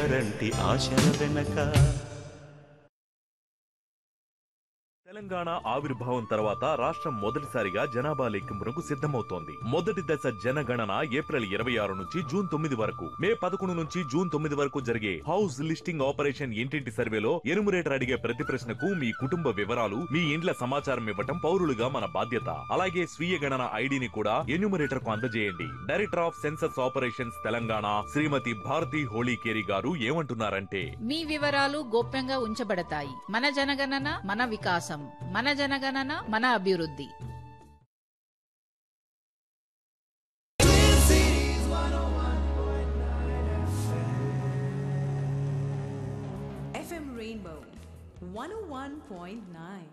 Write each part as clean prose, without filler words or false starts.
రంటి ఆశల వెనక తెలంగాణ ఆవిర్భావం తర్వాత రాష్ట్రం మొదటిసారిగా జనాభా లెక్కింపునకు సిద్ధమవుతోంది. మొదటి దశ జనగణన ఏప్రిల్ 26 నుంచి జూన్ 9 వరకు, మే 11 నుంచి జూన్ 9 వరకు జరిగే హౌస్ లిస్టింగ్ ఆపరేషన్ ఇంటింటి సర్వేలో ఎనుమరేటర్ అడిగే ప్రతి ప్రశ్నకు మీ కుటుంబ వివరాలు, మీ ఇండ్ల సమాచారం ఇవ్వటం పౌరులుగా మన బాధ్యత. అలాగే స్వీయ గణన ఐడిని కూడా ఎన్యూమరేటర్ కు అందజేయండి. Director of census operations Telangana శ్రీమతి భారతి హోళీకేరి గారు ఏమంటున్నారంటే, మీ వివరాలు గోప్యంగా ఉంచబడతాయి. మన జనగణన మన వికాసం, మన జనగణన మన అభివృద్ధి. FM Rainbow 101.9.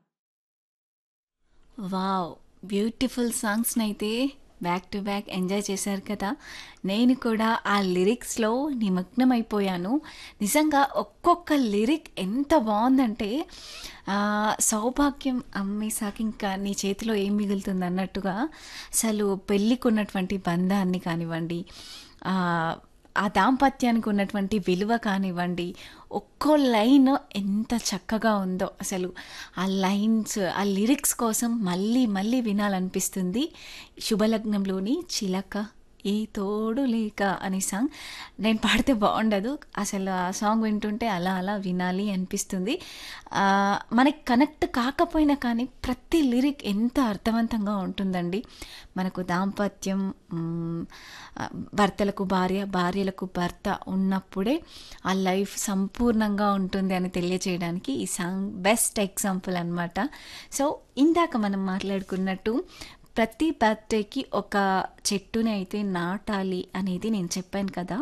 Wow! Beautiful సాంగ్స్‌నైతే back to back enjoy చేశారు కదా! నేను కూడా ఆ లిరిక్స్‌లో నిమగ్నమైపోయాను. నిజంగా ఒక్కొక్క లిరిక్ ఎంత బావుందంటే సౌభాగ్యం అమ్మేసాకింకా నీ చేతిలో ఏం మిగులుతుందన్నట్టుగా అసలు పెళ్ళికున్నటువంటి బంధాన్ని కానివ్వండి, ఆ దాంపత్యానికి ఉన్నటువంటి విలువ కానివ్వండి, ఒక్కో లైన్ ఎంత చక్కగా ఉందో అసలు ఆ లైన్స్, ఆ లిరిక్స్ కోసం మళ్ళీ మళ్ళీ వినాలనిపిస్తుంది. శుభలగ్నంలోని చిలక ఏ తోడు లేక అనే సాంగ్ నేను పాడితే బాగుండదు, అసలు ఆ సాంగ్ వింటుంటే అలా అలా వినాలి అనిపిస్తుంది. మనకి కనెక్ట్ కాకపోయినా కానీ ప్రతి లిరిక్ ఎంత అర్థవంతంగా ఉంటుందండి. మనకు దాంపత్యం, భర్తలకు భార్య, భార్యలకు భర్త ఉన్నప్పుడే ఆ లైఫ్ సంపూర్ణంగా ఉంటుంది అని తెలియచేయడానికి ఈ సాంగ్ బెస్ట్ ఎగ్జాంపుల్ అనమాట. సో ఇందాక మనం మాట్లాడుకున్నట్టు ప్రతి బర్త్డేకి ఒక చెట్టుని అయితే నాటాలి అనేది నేను చెప్పాను కదా.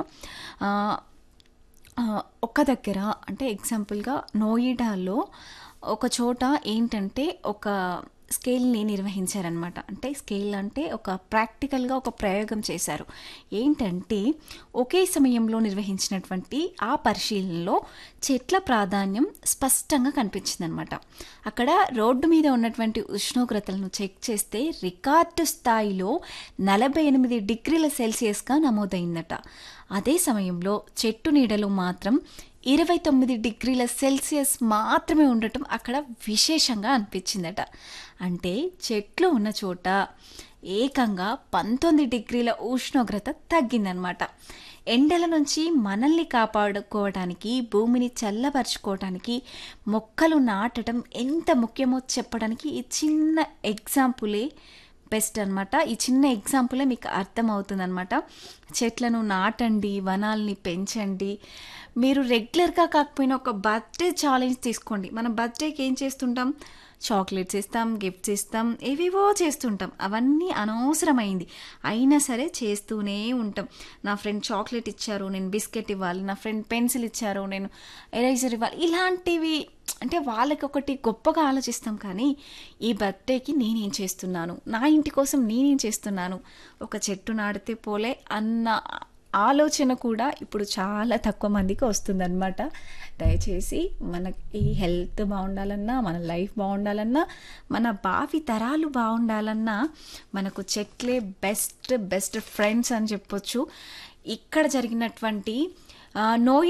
ఒక దగ్గర అంటే ఎగ్జాంపుల్గా నోయిడాలో ఒక చోట ఏంటంటే ఒక స్కేల్ని నిర్వహించారనమాట. అంటే స్కేల్ అంటే ఒక ప్రాక్టికల్గా ఒక ప్రయోగం చేశారు. ఏంటంటే ఒకే సమయంలో నిర్వహించినటువంటి ఆ పరిశీలనలో చెట్ల ప్రాధాన్యం స్పష్టంగా కనిపించిందనమాట. అక్కడ రోడ్డు మీద ఉన్నటువంటి ఉష్ణోగ్రతలను చెక్ చేస్తే రికార్డు స్థాయిలో 48 డిగ్రీల సెల్సియస్గా నమోదైందట. అదే సమయంలో చెట్టు నీడలో మాత్రం 29 డిగ్రీల సెల్సియస్ మాత్రమే ఉండటం అక్కడ విశేషంగా అనిపించిందట. అంటే చెట్లు ఉన్న చోట ఏకంగా 19 డిగ్రీల ఉష్ణోగ్రత తగ్గిందనమాట. ఎండల నుంచి మనల్ని కాపాడుకోవడానికి, భూమిని చల్లబరుచుకోవడానికి మొక్కలు నాటడం ఎంత ముఖ్యమో చెప్పడానికి ఈ చిన్న ఎగ్జాంపులే బెస్ట్ అనమాట. ఈ చిన్న ఎగ్జాంపులే మీకు అర్థమవుతుంది అనమాట. చెట్లను నాటండి, వనాల్ని పెంచండి. మీరు రెగ్యులర్గా కాకపోయినా ఒక బర్త్డే ఛాలెంజ్ తీసుకోండి. మనం బర్త్డేకి ఏం చేస్తుంటాం? చాక్లెట్స్ ఇస్తాం, గిఫ్ట్స్ ఇస్తాం, ఏవేవో చేస్తుంటాం. అవన్నీ అనవసరమైంది అయినా సరే చేస్తూనే ఉంటాం. నా ఫ్రెండ్ చాక్లెట్ ఇచ్చారు, నేను బిస్కెట్ ఇవ్వాలి. నా ఫ్రెండ్ పెన్సిల్ ఇచ్చారు, నేను ఎరేజర్ ఇవ్వాలి. ఇలాంటివి అంటే వాళ్ళకి ఒకటి గొప్పగా ఆలోచిస్తాం. కానీ ఈ బర్త్డేకి నేనేం చేస్తున్నాను, నా ఇంటి కోసం నేనేం చేస్తున్నాను, ఒక చెట్టు నాటితే పోలే అన్న ఆలోచన కూడా ఇప్పుడు చాలా తక్కువ మందికి వస్తుందన్నమాట. దయచేసి మనకి హెల్త్ బాగుండాలన్నా, మన లైఫ్ బాగుండాలన్నా, మన భావి తరాలు బాగుండాలన్నా మనకు చెట్లే బెస్ట్ ఫ్రెండ్స్ అని చెప్పొచ్చు. ఇక్కడ జరిగినటువంటి నోయి